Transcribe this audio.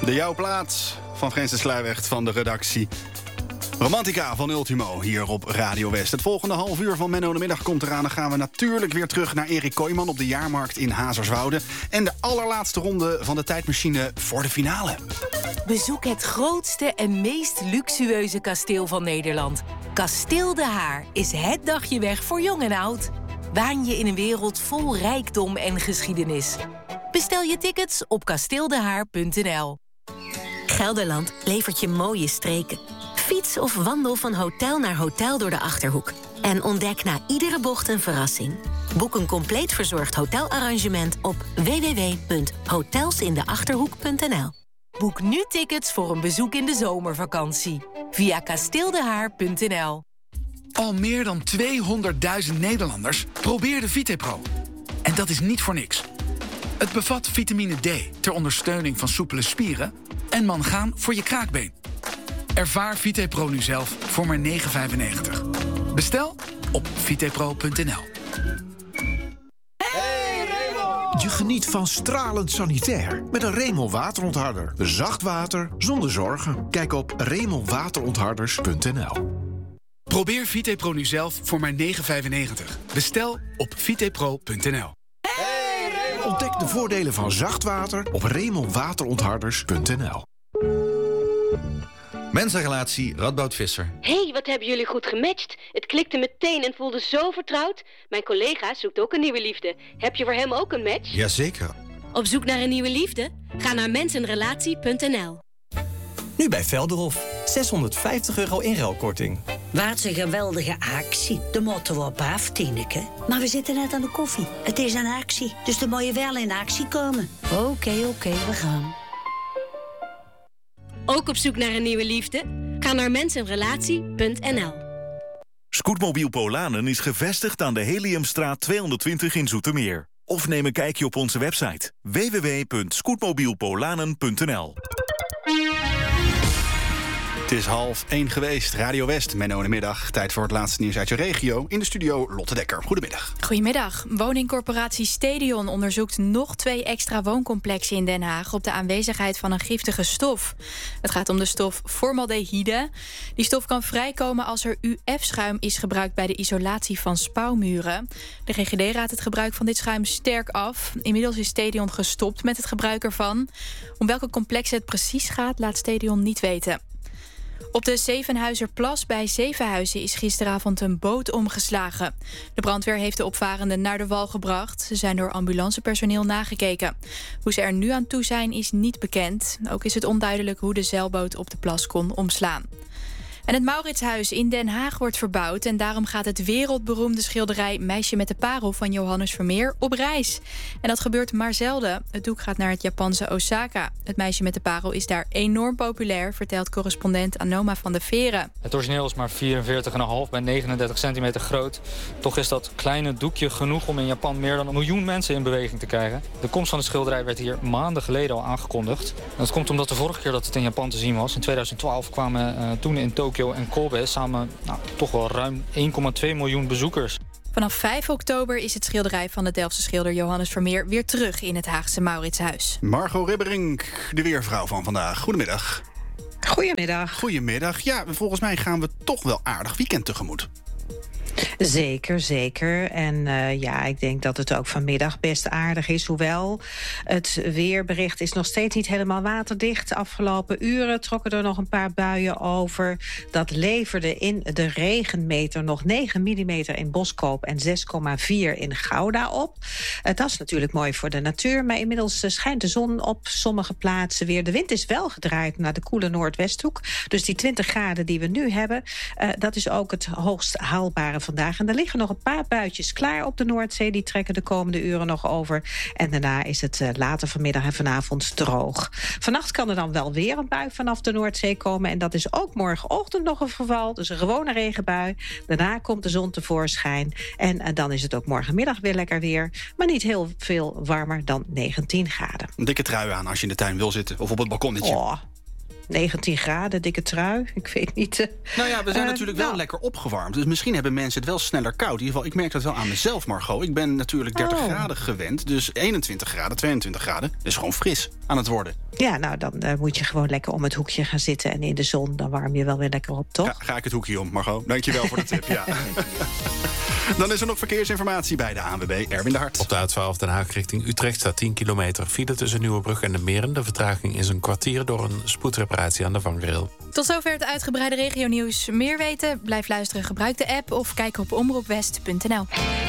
De jouw plaats van Francis Sluijwecht van de redactie. Romantica van Ultimo hier op Radio West. Het volgende half uur van Menno de Middag komt eraan. Dan gaan we natuurlijk weer terug naar Erik Kooijman op de jaarmarkt in Hazerswoude. En de allerlaatste ronde van de tijdmachine voor de finale. Bezoek het grootste en meest luxueuze kasteel van Nederland. Kasteel De Haar is het dagje weg voor jong en oud. Waan je in een wereld vol rijkdom en geschiedenis. Bestel je tickets op kasteeldehaar.nl. Gelderland levert je mooie streken. Fiets of wandel van hotel naar hotel door de Achterhoek. En ontdek na iedere bocht een verrassing. Boek een compleet verzorgd hotelarrangement op www.hotelsindeachterhoek.nl. Boek nu tickets voor een bezoek in de zomervakantie. Via kasteeldehaar.nl. Al meer dan 200.000 Nederlanders probeerden VitePro. En dat is niet voor niks. Het bevat vitamine D ter ondersteuning van soepele spieren en mangaan voor je kraakbeen. Ervaar VitePro nu zelf voor maar €9,95. Bestel op vitepro.nl. Je geniet van stralend sanitair met een Remel waterontharder. Zacht water zonder zorgen. Kijk op remelwaterontharders.nl. Probeer VitePro nu zelf voor maar €9,95. Bestel op vitepro.nl. Ontdek de voordelen van zacht water op remelwaterontharders.nl. Mensenrelatie Radboud Visser. Hé, wat hebben jullie goed gematcht. Het klikte meteen en voelde zo vertrouwd. Mijn collega zoekt ook een nieuwe liefde. Heb je voor hem ook een match? Jazeker. Op zoek naar een nieuwe liefde? Ga naar mensenrelatie.nl. Nu bij Velderhof. €650 inruilkorting. Wat een geweldige actie. De moeten we op af, Tineke. Maar we zitten net aan de koffie. Het is een actie, dus dan moet je wel in actie komen. Oké, we gaan. Ook op zoek naar een nieuwe liefde? Ga naar mensenrelatie.nl. Scootmobiel Polanen is gevestigd aan de Heliumstraat 220 in Zoetermeer. Of neem een kijkje op onze website www.scootmobielpolanen.nl. Het is 12:30 geweest. Radio West, Menno in de Middag. Tijd voor het laatste nieuws uit je regio. In de studio Lotte Dekker. Goedemiddag. Goedemiddag. Woningcorporatie Stedion onderzoekt nog 2 extra wooncomplexen in Den Haag op de aanwezigheid van een giftige stof. Het gaat om de stof formaldehyde. Die stof kan vrijkomen als er UF-schuim is gebruikt bij de isolatie van spouwmuren. De GGD raadt het gebruik van dit schuim sterk af. Inmiddels is Stedion gestopt met het gebruik ervan. Om welke complexen het precies gaat, laat Stedion niet weten. Op de Zevenhuizerplas bij Zevenhuizen is gisteravond een boot omgeslagen. De brandweer heeft de opvarenden naar de wal gebracht. Ze zijn door ambulancepersoneel nagekeken. Hoe ze er nu aan toe zijn is niet bekend. Ook is het onduidelijk hoe de zeilboot op de plas kon omslaan. En het Mauritshuis in Den Haag wordt verbouwd. En daarom gaat het wereldberoemde schilderij Meisje met de Parel van Johannes Vermeer op reis. En dat gebeurt maar zelden. Het doek gaat naar het Japanse Osaka. Het Meisje met de Parel is daar enorm populair, vertelt correspondent Anoma van de Veren. Het origineel is maar 44,5 bij 39 centimeter groot. Toch is dat kleine doekje genoeg om in Japan meer dan 1 miljoen mensen in beweging te krijgen. De komst van het schilderij werd hier maanden geleden al aangekondigd. Dat komt omdat de vorige keer dat het in Japan te zien was, in 2012, kwamen toen in Tokio en Kobe samen toch wel ruim 1,2 miljoen bezoekers. Vanaf 5 oktober is het schilderij van de Delftse schilder Johannes Vermeer weer terug in het Haagse Mauritshuis. Margot Ribberink, de weervrouw van vandaag. Goedemiddag. Goedemiddag. Ja, volgens mij gaan we toch wel aardig weekend tegemoet. Zeker. En ik denk dat het ook vanmiddag best aardig is. Hoewel het weerbericht is nog steeds niet helemaal waterdicht. De afgelopen uren trokken er nog een paar buien over. Dat leverde in de regenmeter nog 9 mm in Boskoop en 6,4 in Gouda op. Dat is natuurlijk mooi voor de natuur. Maar inmiddels schijnt de zon op sommige plaatsen weer. De wind is wel gedraaid naar de koele noordwesthoek. Dus die 20 graden die we nu hebben, dat is ook het hoogst haalbare vandaag. En er liggen nog een paar buitjes klaar op de Noordzee. Die trekken de komende uren nog over. En daarna is het later vanmiddag en vanavond droog. Vannacht kan er dan wel weer een bui vanaf de Noordzee komen. En dat is ook morgenochtend nog een geval. Dus een gewone regenbui. Daarna komt de zon tevoorschijn. En dan is het ook morgenmiddag weer lekker weer. Maar niet heel veel warmer dan 19 graden. Een dikke trui aan als je in de tuin wil zitten. Of op het balkonnetje. 19 graden, dikke trui. Ik weet niet. Nou ja, we zijn natuurlijk wel lekker opgewarmd. Dus misschien hebben mensen het wel sneller koud. In ieder geval, ik merk dat wel aan mezelf, Margot. Ik ben natuurlijk 30 graden gewend. Dus 21 graden, 22 graden. Dat is gewoon fris aan het worden. Ja, nou, dan moet je gewoon lekker om het hoekje gaan zitten. En in de zon, dan warm je wel weer lekker op, toch? Ga ik het hoekje om, Margot. Dankjewel voor de tip, ja. Dan is er nog verkeersinformatie bij de ANWB. Erwin de Hart. Op de A12 Den Haag richting Utrecht staat 10 kilometer file tussen Nieuwebrug en de Meren. De vertraging is een kwartier door een spoedreparatie aan de vangrail. Tot zover het uitgebreide regionieuws. Meer weten? Blijf luisteren, gebruik de app of kijk op omroepwest.nl.